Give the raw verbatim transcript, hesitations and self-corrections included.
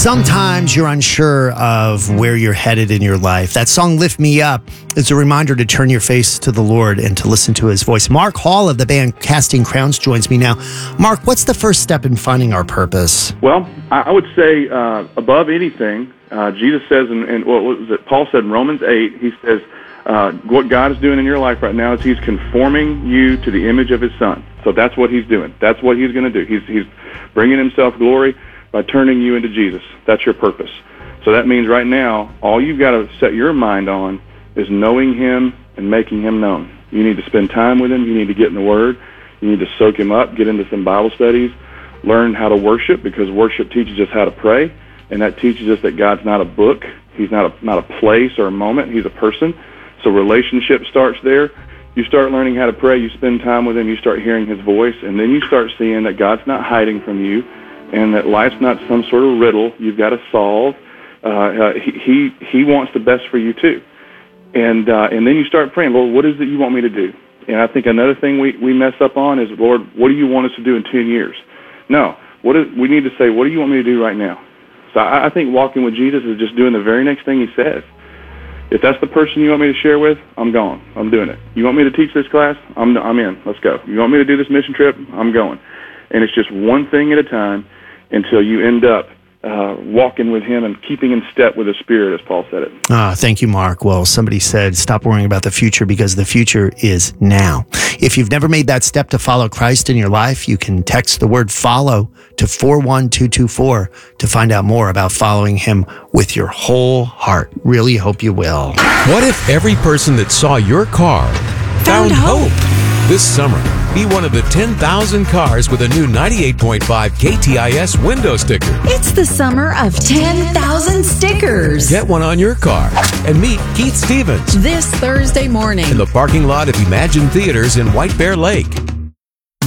Sometimes you're unsure of where you're headed in your life. That song, Lift Me Up, is a reminder to turn your face to the Lord and to listen to his voice. Mark Hall of the band Casting Crowns joins me now. Mark, what's the first step in finding our purpose? Well, I would say uh, above anything, uh, Jesus says, in, in what was it? Paul said in Romans eight, he says, uh, what God is doing in your life right now is he's conforming you to the image of his son. So that's what he's doing. That's what he's going to do. He's, he's bringing himself glory by turning you into Jesus. That's your purpose. So that means right now, all you've got to set your mind on is knowing him and making him known. You need to spend time with him. You need to get in the Word. You need to soak him up, get into some Bible studies, learn how to worship, because worship teaches us how to pray, and that teaches us that God's not a book. He's not a, not a place or a moment. He's a person. So relationship starts there. You start learning how to pray. You spend time with him. You start hearing his voice, and then you start seeing that God's not hiding from you, and that life's not some sort of riddle you've got to solve. Uh, uh, he, he he wants the best for you too, and uh, and then you start praying, Lord, what is it you want me to do? And I think another thing we, we mess up on is, Lord, what do you want us to do in ten years? No, what is, we need to say, what do you want me to do right now? So I, I think walking with Jesus is just doing the very next thing he says. If that's the person you want me to share with, I'm gone. I'm doing it. You want me to teach this class? I'm I'm in. Let's go. You want me to do this mission trip? I'm going. And it's just one thing at a time until you end up uh, walking with him and keeping in step with the Spirit, as Paul said it. Ah, thank you, Mark. Well, somebody said, stop worrying about the future because the future is now. If you've never made that step to follow Christ in your life, you can text the word follow to four one two two four to find out more about following him with your whole heart. Really hope you will. What if every person that saw your car found, found hope? hope? This summer, be one of the ten thousand cars with a new ninety-eight point five K T I S window sticker. It's the summer of ten thousand stickers. Get one on your car and meet Keith Stevens this Thursday morning in the parking lot of Imagine Theaters in White Bear Lake.